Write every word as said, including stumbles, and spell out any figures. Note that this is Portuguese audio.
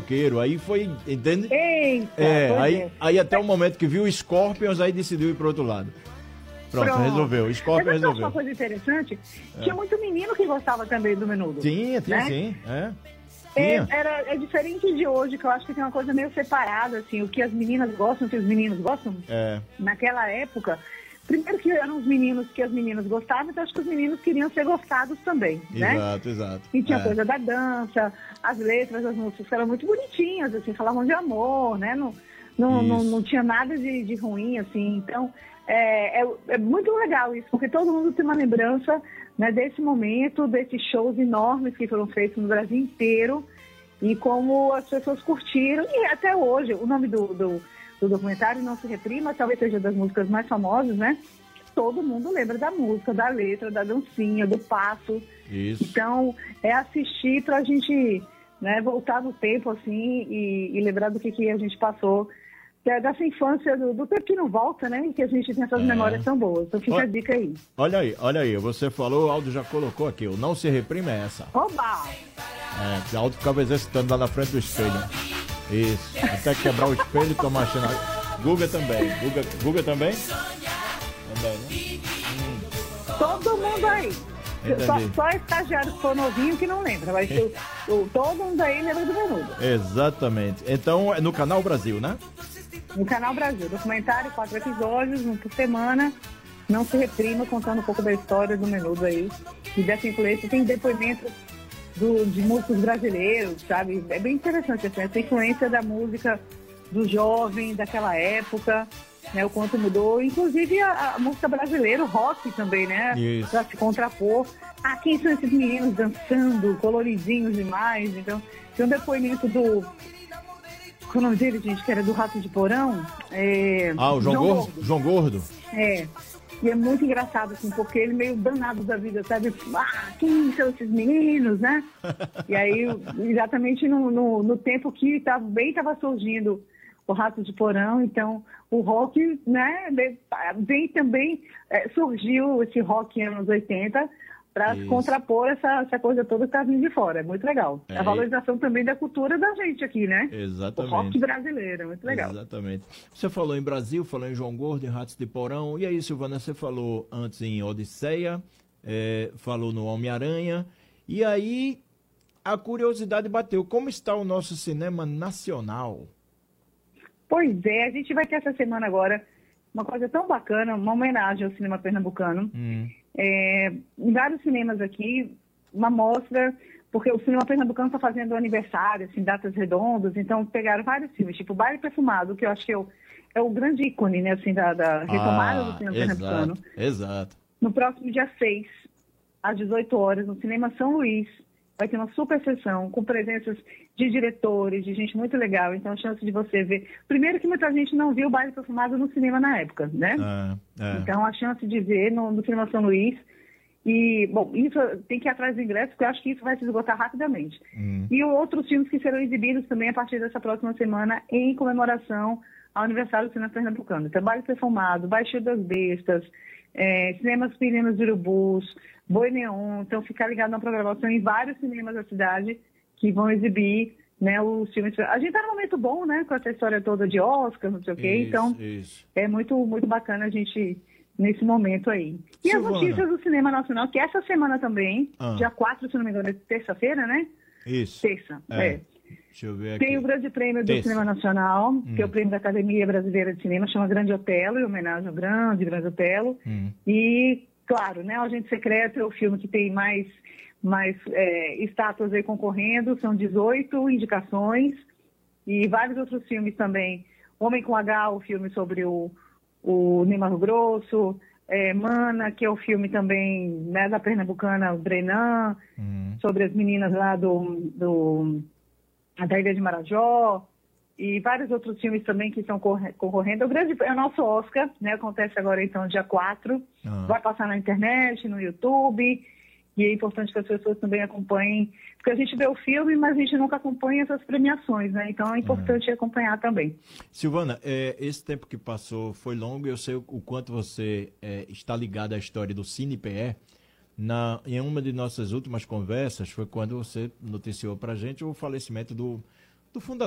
roqueiro. Aí foi, entende? Eita, é, aí, é. aí até o momento que viu o Scorpions, aí decidiu ir pro outro lado. Pronto, Pronto. resolveu. O Scorpions Mas resolveu. Uma coisa interessante, é. tinha muito menino que gostava também do Menudo. Tinha, tinha né? sim. É. É, era, é diferente de hoje, que eu acho que tem uma coisa meio separada, assim, o que as meninas gostam, o que os meninos gostam. É. Naquela época, primeiro que eram os meninos que as meninas gostavam, então acho que os meninos queriam ser gostados também, né? Exato, exato. E tinha é. coisa da dança, as letras das músicas eram muito bonitinhas, assim, falavam de amor, né? Não, não, não, não tinha nada de, de ruim, assim, então é, é, é muito legal isso, porque todo mundo tem uma lembrança, né, desse momento, desses shows enormes que foram feitos no Brasil inteiro e como as pessoas curtiram. E até hoje, o nome do, do, do documentário, Não Se Reprima, talvez seja das músicas mais famosas, né? Todo mundo lembra da música, da letra, da dancinha, do passo. Isso. Então, é assistir pra gente, né, voltar no tempo, assim, e, e lembrar do que, que a gente passou, dessa infância, do, do tempo que não volta, né? E que a gente tem essas é. memórias tão boas. Então fica olha, a dica aí. Olha aí, olha aí. Você falou, o Aldo já colocou aqui. O Não Se Reprime é essa. Oba! É, o Aldo ficava exercitando lá na frente do espelho. Isso. Até quebrar o espelho e tomar china. Guga também. Guga, Guga também? Também, né? Hum. Todo mundo aí. Só, só estagiário que for novinho que não lembra. Mas o, o, todo mundo aí lembra do Menudo. Exatamente. Então é no Canal Brasil, né? No Canal Brasil, documentário, quatro episódios, um por semana. Não Se Reprima, contando um pouco da história do Menudo aí. E dessa influência, tem depoimentos do, de músicos brasileiros, sabe? É bem interessante assim, essa influência da música do jovem, daquela época, né? O quanto mudou. Inclusive a, a música brasileira, o rock também, né? Isso. Pra se contrapor. Ah, quem são esses meninos dançando, coloridinhos demais? Então, tem um depoimento do... Qual é o nome dele, gente? Que era do Rato de Porão. É... Ah, o João, João Gordo? Gordo. João Gordo. É. E é muito engraçado, assim, porque ele meio danado da vida, sabe? Ah, quem são esses meninos, né? E aí, exatamente no, no, no tempo que tava, bem estava surgindo o Rato de Porão, então o rock, né? Bem também é, surgiu esse rock anos oitenta, para contrapor essa, essa coisa toda que está vindo de fora. É muito legal. É, a valorização também da cultura da gente aqui, né? Exatamente. O rock brasileiro, é muito legal. Exatamente. Você falou em Brasil, falou em João Gordo, em Ratos de Porão. E aí, Silvana, você falou antes em Odisseia, é, falou no Homem-Aranha. E aí, a curiosidade bateu. Como está o nosso cinema nacional? Pois é, a gente vai ter essa semana agora uma coisa tão bacana, uma homenagem ao cinema pernambucano. Hum. É, em vários cinemas aqui, uma mostra, porque o cinema pernambucano está fazendo aniversário, assim, datas redondas, então pegaram vários filmes, tipo Baile Perfumado, que eu acho que é o, é o grande ícone, né, assim, da, da retomada ah, do cinema exato, pernambucano. Exato. No próximo dia seis, às dezoito horas, no Cinema São Luís, vai ter uma super sessão com presenças de diretores, de gente muito legal. Então, a chance de você ver... Primeiro que muita gente não viu o Baile Perfumado no cinema na época, né? É, é. Então, a chance de ver no, no Cinema São Luís. E, bom, isso tem que ir atrás do ingresso, porque eu acho que isso vai se esgotar rapidamente. Hum. E outros filmes que serão exibidos também a partir dessa próxima semana em comemoração ao aniversário do cinema pernambucano. Então, Baile Perfumado, Baixio das Bestas, é, Cinemas Pirinos de Urubus, Boi Neon. Então, ficar ligado na programação em vários cinemas da cidade que vão exibir, né, os filmes. A gente está num momento bom, né, com essa história toda de Oscar, não sei o quê. Isso, então, isso. é muito, muito bacana a gente, nesse momento aí. E Silvana, as notícias do cinema nacional, que essa semana também, ah. dia quatro, se não me engano, é terça-feira, né? Isso. Terça, é. é. Deixa eu ver aqui. Tem o Grande Prêmio do terça. Cinema Nacional, hum. que é o prêmio da Academia Brasileira de Cinema, chama Grande Otelo, em homenagem ao grande, Grande Otelo. Hum. E, claro, né, o Agente Secreto é o filme que tem mais, mais é, estátuas aí concorrendo, são dezoito indicações, e vários outros filmes também. Homem com H, o filme sobre o, o Ney Mato Grosso, é, Mana, que é o filme também, né, da pernambucana Brenan, hum. sobre as meninas lá do... do da Ilha de Marajó, e vários outros filmes também que estão concorrendo. O grande é o nosso Oscar, né? Acontece agora, então, dia quatro. Ah. Vai passar na internet, no YouTube, e é importante que as pessoas também acompanhem, porque a gente vê o filme, mas a gente nunca acompanha essas premiações, né? Então, é importante ah. acompanhar também. Silvana, é, esse tempo que passou foi longo, eu sei o, o quanto você é, está ligada à história do Cine P E. Na, em uma de nossas últimas conversas foi quando você noticiou para a gente o falecimento do, do fundador.